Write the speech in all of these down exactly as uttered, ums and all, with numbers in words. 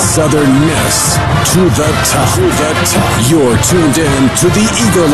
Southern Miss to the top. To the top. You're tuned in to the Eagle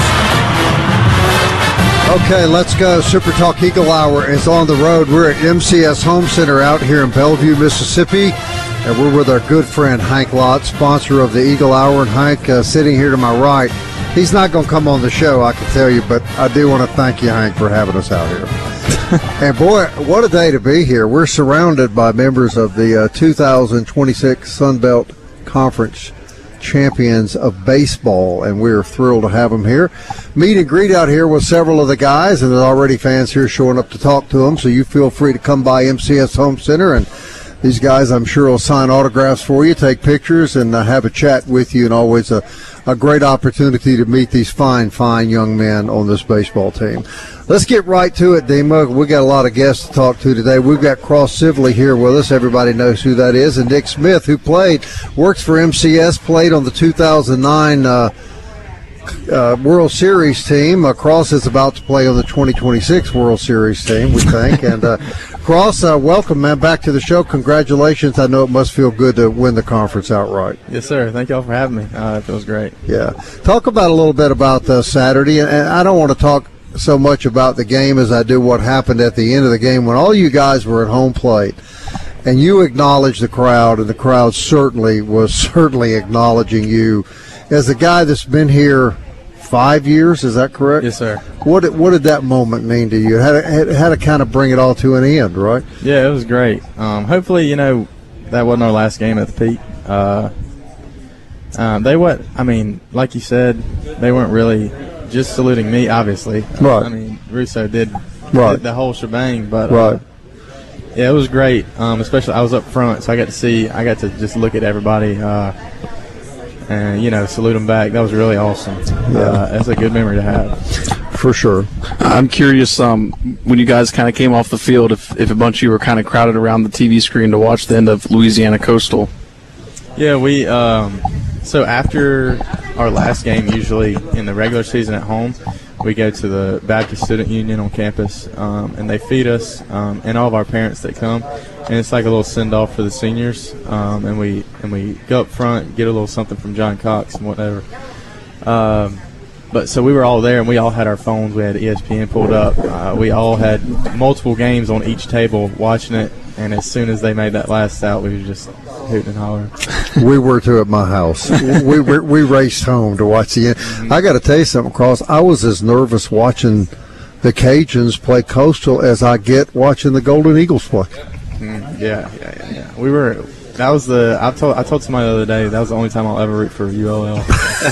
Hour. Okay, let's go. Super Talk Eagle Hour is on the road. We're at M C S Home Center out here in Bellevue, Mississippi. And we're with our good friend Hank Lott, sponsor of the Eagle Hour. And Hank, uh, sitting here to my right, he's not going to come on the show, I can tell you, but I do want to thank you, Hank, for having us out here. And boy, what a day to be here. We're surrounded by members of the uh, two thousand twenty-six Sun Belt Conference champions of baseball, and we're thrilled to have them here. Meet and greet out here with several of the guys, and there's already fans here showing up to talk to them, so you feel free to come by M C S Home Center, and these guys, I'm sure, will sign autographs for you, take pictures, and uh, have a chat with you, and always a, a great opportunity to meet these fine, fine young men on this baseball team. Let's get right to it, Dima. We got a lot of guests to talk to today. We've got Cross Sibley here with us. Everybody knows who that is. And Nick Smith, who played, works for M C S, played on the two thousand nine uh, uh, World Series team. Uh, Cross is about to play on the twenty twenty-six World Series team, we think. And uh, Cross, uh, welcome, man, back to the show. Congratulations. I know it must feel good to win the conference outright. Yes, sir. Thank y'all for having me. Uh, it feels great. Yeah. Talk about a little bit about uh, Saturday. And, and I don't want to talk so much about the game as I do what happened at the end of the game when all you guys were at home plate and you acknowledged the crowd, and the crowd certainly was certainly acknowledging you as a guy that's been here five years. Is that correct? Yes, sir. What did, what did that moment mean to you? It had, to, it had to kind of bring it all to an end, right? Yeah, it was great. Um, hopefully, you know, that wasn't our last game at the Peak. Uh, um, they what? I mean, like you said, they weren't really just saluting me, obviously. Right. I mean, Russo did, right. did the whole shebang, but right. Uh, yeah, it was great. Um, especially I was up front, so I got to see, I got to just look at everybody uh, and you know salute them back. That was really awesome. Yeah, uh, that's a good memory to have. For sure. I'm curious, um, when you guys kind of came off the field, if, if a bunch of you were kind of crowded around the T V screen to watch the end of Louisiana Coastal. Yeah, we um, so after our last game, usually in the regular season at home, we go to the Baptist Student Union on campus, um, and they feed us um, and all of our parents that come, and it's like a little send-off for the seniors, um, and we and we go up front, get a little something from John Cox and whatever. Um, but so we were all there, and we all had our phones. We had E S P N pulled up. Uh, we all had multiple games on each table watching it, and as soon as they made that last out, we were just hooting and hollering. We were too at my house. we, we we raced home to watch the end. Mm-hmm. I got to tell you something, Cross. I was as nervous watching the Cajuns play Coastal as I get watching the Golden Eagles play. Mm, yeah, yeah, yeah, yeah. We were. That was the. I told I told somebody the other day that was the only time I'll ever root for U L L.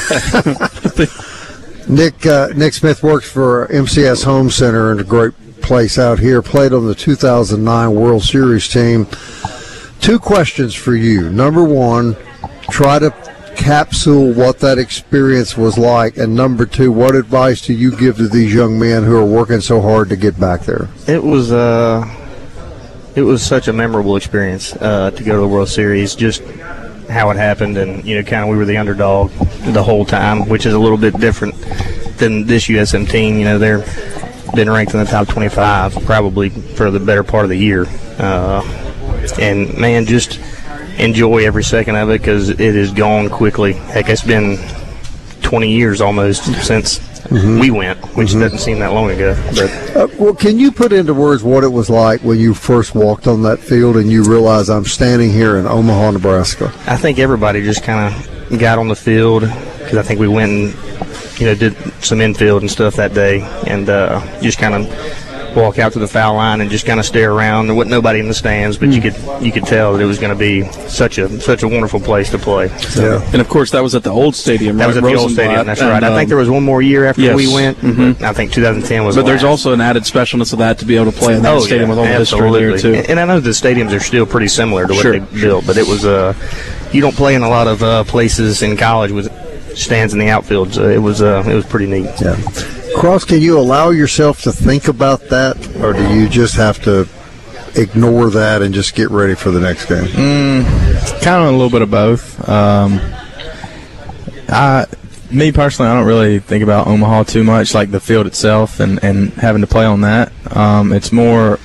Nick uh, Nick Smith works for M C S Home Center in a great place out here. Played on the two thousand nine World Series team. Two questions for you. Number one, try to capsule what that experience was like. And number two, what advice do you give to these young men who are working so hard to get back there? It was uh, it was such a memorable experience uh, to go to the World Series, just how it happened. And, you know, kind of we were the underdog the whole time, which is a little bit different than this U S M team. You know, they're been ranked in the top twenty-five probably for the better part of the year. Uh And, man, just enjoy every second of it because it is gone quickly. Heck, it's been twenty years almost since mm-hmm. we went, which mm-hmm. doesn't seem that long ago. But uh, well, can you put into words what it was like when you first walked on that field and you realized I'm standing here in Omaha, Nebraska? I think everybody just kind of got on the field because I think we went and, you know, did some infield and stuff that day and uh, just kind of walk out to the foul line and just kind of stare around. There wasn't nobody in the stands, but mm. you could you could tell that it was going to be such a such a wonderful place to play. So. Yeah. And of course, that was at the old stadium. That right? was at the old stadium. That's and, right. Um, I think there was one more year after yes. we went. Mm-hmm. I think two thousand ten was. But the there's last. also an added specialness of that to be able to play in that oh, stadium yeah, with all the history there too. And, and I know the stadiums are still pretty similar to what sure, they sure. built, but it was uh, you don't play in a lot of uh, places in college with stands in the outfield. So it was uh, it was pretty neat. Yeah. Cross, can you allow yourself to think about that, or do you just have to ignore that and just get ready for the next game? Mm, kind of a little bit of both. Um, I, me personally, I don't really think about Omaha too much, like the field itself and, and having to play on that. Um, it's more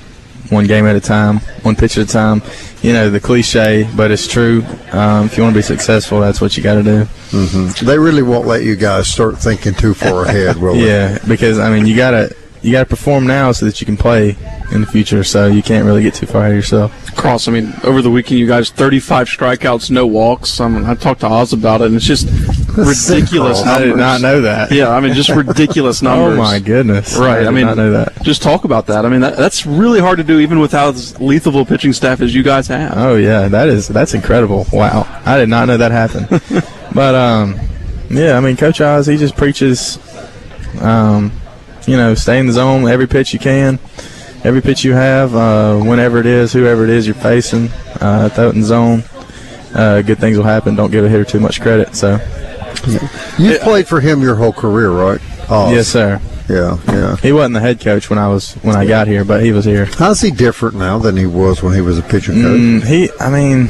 one game at a time, one pitch at a time. You know, the cliche, but it's true. Um, if you want to be successful, that's what you got to do. Mm-hmm. They really won't let you guys start thinking too far ahead, will they? Yeah, because I mean, you gotta you gotta perform now so that you can play in the future. So you can't really get too far ahead of yourself. Cross, I mean, over the weekend, you guys thirty-five strikeouts, no walks. I mean, I talked to Oz about it, and it's just ridiculous numbers. I did not know that. Yeah, I mean, just ridiculous numbers. Oh my goodness! Right, I, did I mean, not know that. Just talk about that. I mean, that, that's really hard to do, even without as lethal a pitching staff as you guys have. Oh yeah, that is that's incredible. Wow, I did not know that happened. But um, yeah, I mean, Coach Oz, he just preaches, um, you know, stay in the zone every pitch you can. Every pitch you have, uh, whenever it is, whoever it is you're facing, uh, throw it in the zone. Uh, good things will happen. Don't give a hitter too much credit. So, You played for him your whole career, right? Oz. yes, sir. Yeah, yeah. He wasn't the head coach when I was when I got here, but he was here. How's he different now than he was when he was a pitching coach? Mm, he, I mean,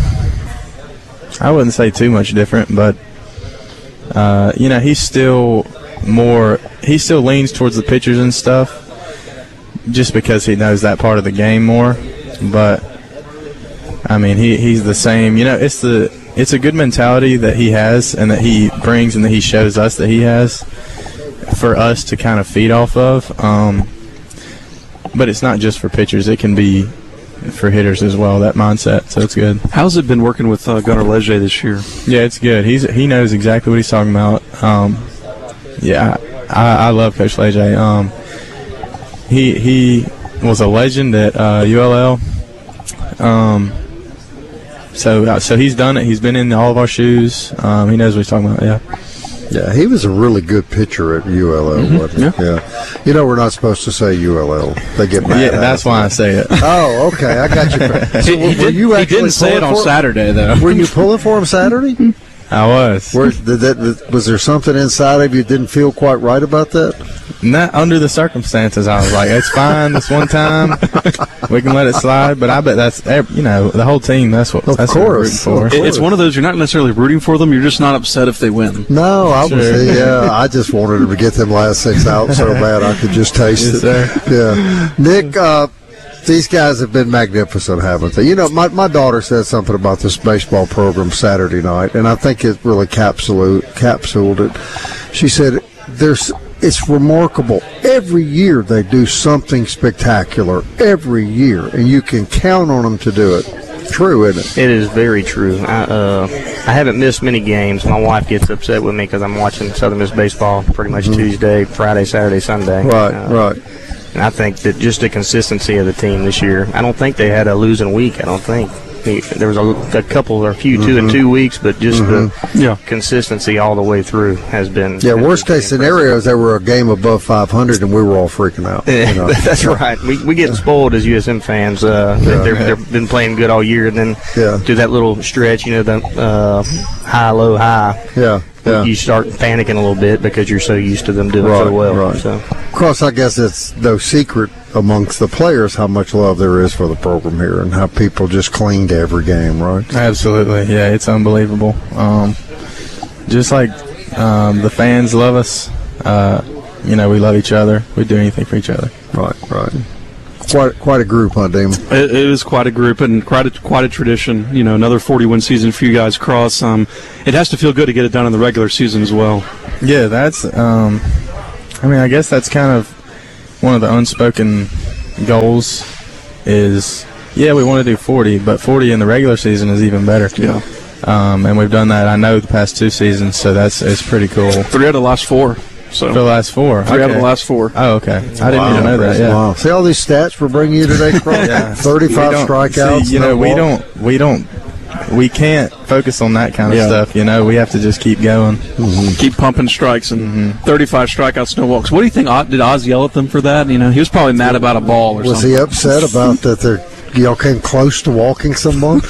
I wouldn't say too much different, but uh, you know, he's still more. He still leans towards the pitchers and stuff. Just because he knows that part of the game more, but I mean he, he's the same. You know, it's the it's a good mentality that he has and that he brings and that he shows us that he has for us to kind of feed off of. Um, but it's not just for pitchers; it can be for hitters as well. That mindset, so it's good. How's it been working with uh, Gunnar Leger this year? Yeah, it's good. He's he knows exactly what he's talking about. Um, yeah, I, I love Coach Leger. Um, He he was a legend at uh, U L L. Um, so uh, so he's done it. He's been in all of our shoes. Um, he knows what he's talking about. Yeah. Yeah, he was a really good pitcher at U L L, mm-hmm. wasn't he? Yeah. yeah. You know, we're not supposed to say U L L. They get mad. Yeah, that's why I say it. Oh, okay. I got you. So, he, he, were did, you he didn't say it on Saturday, though. Were you pulling for him Saturday? I was. Were, did that, was there something inside of you didn't feel quite right about that? Not under the circumstances. I was like, it's fine this one time. We can let it slide. But I bet that's, you know, the whole team, that's what, of that's course. what we're rooting for. It, it's one of those, you're not necessarily rooting for them, you're just not upset if they win. No, I sure. was, yeah, I just wanted to get them last six out so bad I could just taste yes, it. Sir. Yeah. Nick, uh, these guys have been magnificent, haven't they? You know, my, my daughter said something about this baseball program Saturday night, and I think it really capsuled, capsuled it. She said, "There's, it's remarkable. Every year they do something spectacular. Every year, and you can count on them to do it." True, isn't it? It is very true. I, uh, I haven't missed many games. My wife gets upset with me because I'm watching Southern Miss baseball pretty much mm-hmm. Tuesday, Friday, Saturday, Sunday. Right, uh, right. And I think that just the consistency of the team this year, I don't think they had a losing week. I don't think. There was a, a couple or a few, mm-hmm. two in two weeks, but just mm-hmm. the yeah. consistency all the way through has been. Yeah, has worst been case scenario is they were a game above five hundred and we were all freaking out. You know? That's right. We we get spoiled as U S M fans. Uh, yeah. they're, they've been playing good all year, and then yeah. do that little stretch, you know, the uh, high, low, high. Yeah. Yeah. You start panicking a little bit because you're so used to them doing right, so well. Right. So. Of course, I guess it's no secret amongst the players how much love there is for the program here and how people just cling to every game, right? Absolutely. Yeah, it's unbelievable. Um, just like um, the fans love us, uh, you know, we love each other. We do anything for each other. Right, right. Quite, quite a group, huh, Damon? It, it is quite a group and quite a, quite a tradition. You know, another forty-win season for you guys, Cross. Um, it has to feel good to get it done in the regular season as well. Yeah, that's. Um, I mean, I guess that's kind of one of the unspoken goals. Is yeah, we want to do forty, but forty in the regular season is even better. Yeah. Um, and we've done that. I know the past two seasons, so that's it's pretty cool. Three out of the last four. So for the last four. Three okay. out of the last four. Oh, okay. I didn't wow. even know that. Yeah. Wow. See all these stats we're bringing you today, Cross? Yeah. Thirty-five strikeouts. See, you know, no we walk. don't, we don't, we can't focus on that kind of yeah. stuff. You know, we have to just keep going, mm-hmm. keep pumping strikes, and mm-hmm. thirty-five strikeouts, no walks. What do you think? Did Oz yell at them for that? You know, he was probably mad about a ball or was something. Was he upset about that? They're y'all came close to walking someone?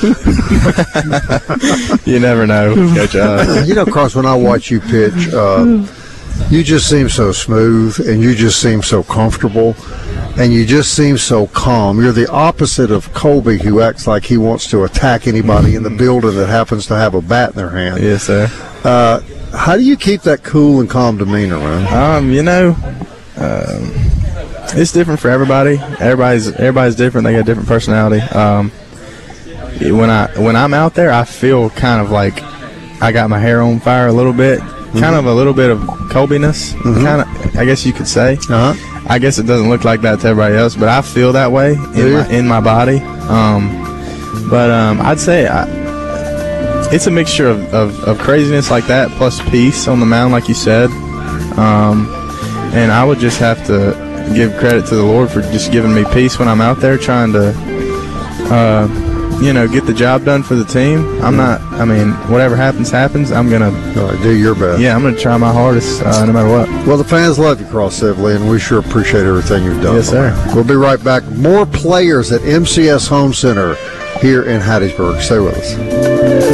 You never know. Coach Oz. You know, Cross, when I watch you pitch, uh, you just seem so smooth, and you just seem so comfortable, and you just seem so calm. You're the opposite of Colby, who acts like he wants to attack anybody in the building that happens to have a bat in their hand. Yes, sir. Uh, how do you keep that cool and calm demeanor, man? Um, you know, um, It's different for everybody. Everybody's everybody's different. They got different personality. Um, when I when I'm out there, I feel kind of like I got my hair on fire a little bit, mm-hmm. kind of a little bit of Kobe-ness, mm-hmm. kind of. I guess you could say. Uh-huh. I guess it doesn't look like that to everybody else, but I feel that way in my, in my body. Um, but um, I'd say I, it's a mixture of, of, of craziness like that plus peace on the mound, like you said. Um, and I would just have to give credit to the Lord for just giving me peace when I'm out there trying to, uh, you know, get the job done for the team. I'm not, I mean, whatever happens, happens. I'm going to do your best. Yeah, I'm going to try my hardest uh, no matter what. Well, the fans love you, Cross Sibley, and we sure appreciate everything you've done. Yes, sir. We'll be right back. More players at M C S Home Center here in Hattiesburg. Stay with us.